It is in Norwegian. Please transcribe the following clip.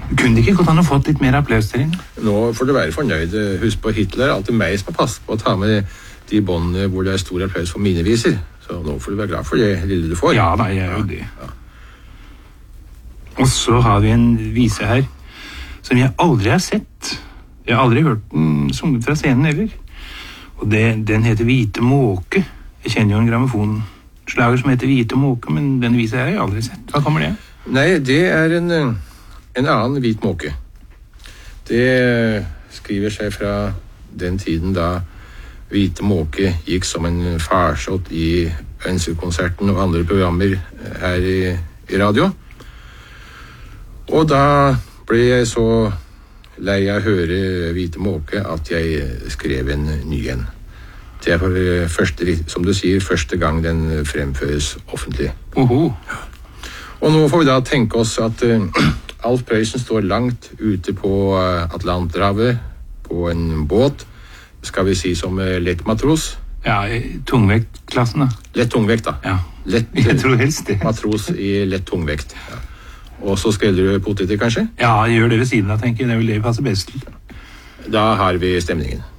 Kunne det ikke gått an å få litt mer applaus til henne? Nå får du være fornøyd. Husk på, Hitler er alltid meg som har passet på å ta med de båndene hvor det er stor applaus for mine viser. Så nå får du være glad for det lille du får. Ja, nei, jeg er jo det. Ja. Og så har vi en vise her som jeg aldri har sett. Jeg har aldri hørt den sunget fra scenen heller. Og den heter Hvite måke. Jeg kjenner jo en grammofonslager som heter Hvite måke, men den vise her har jeg aldri sett. Hva kommer det? Nei, det er en annen hvit måke. Det skriver seg fra den tiden da Hvite måke gikk som en farsott i Ønskekonserten og andre programmer her i radio. Og da ble jeg så lei av å høre Hvite måke at jeg skrev en ny en. Det er for første, som du sier, første gang den fremføres offentlig. Og nå får vi da tenke oss at Alf Prøysen står langt ute på Atlanterhavet på en båt, skal vi si som lett matros. Ja, tungvektklassen da. Lett tungvekt da. Ja, lett, jeg tror helst det. Matros i lett tungvekt. Ja. Og så skreller du poteter kanskje? Ja, jeg gjør det ved siden av, tenker jeg. Det er vel det vi passer best til. Da har vi stemningen.